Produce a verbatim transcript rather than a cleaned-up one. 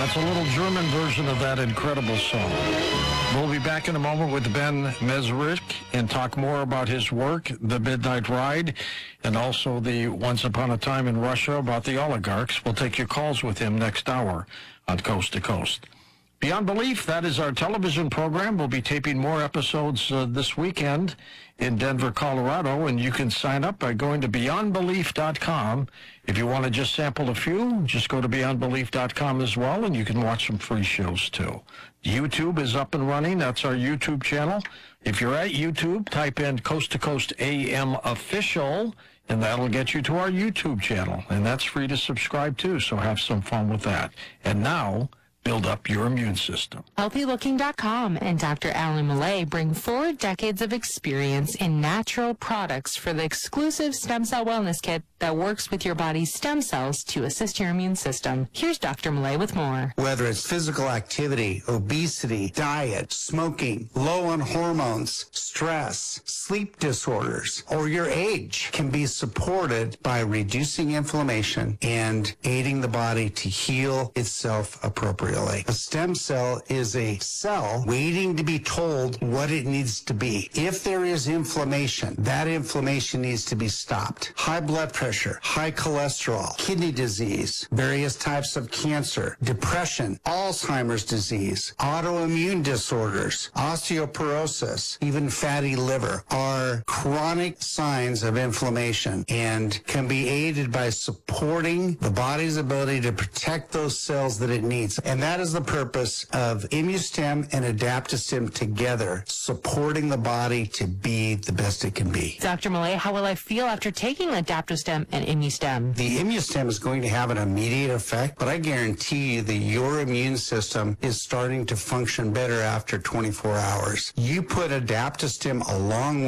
That's a little German version of that incredible song. We'll be back in a moment with Ben Mezrich and talk more about his work, The Midnight Ride, and also the Once Upon a Time in Russia about the oligarchs. We'll take your calls with him next hour on Coast to Coast. Beyond Belief, that is our television program. We'll be taping more episodes uh, this weekend in Denver, Colorado, and you can sign up by going to beyond belief dot com. If you want to just sample a few, just go to beyond belief dot com as well, and you can watch some free shows too. YouTube is up and running. That's our YouTube channel. If you're at YouTube, type in Coast to Coast A M Official, and that'll get you to our YouTube channel. And that's free to subscribe to, so have some fun with that. And now, build up your immune system. healthy looking dot com and Doctor Alan Millay bring four decades of experience in natural products for the exclusive Stem Cell Wellness Kit that works with your body's stem cells to assist your immune system. Here's Doctor Millay with more. Whether it's physical activity, obesity, diet, smoking, low on hormones, stress, sleep disorders, or your age can be supported by reducing inflammation and aiding the body to heal itself appropriately. A stem cell is a cell waiting to be told what it needs to be. If there is inflammation, that inflammation needs to be stopped. High blood pressure, high cholesterol, kidney disease, various types of cancer, depression, Alzheimer's disease, autoimmune disorders, osteoporosis, even fatty liver are chronic signs of inflammation and can be aided by supporting the body's ability to protect those cells that it needs. And that is the purpose of ImmuStem and AdaptoStem together, supporting the body to be the best it can be. Doctor Millay, how will I feel after taking AdaptoStem and ImmuStem? The ImmuStem is going to have an immediate effect, but I guarantee you that your immune system is starting to function better after twenty-four hours. You put AdaptoStem along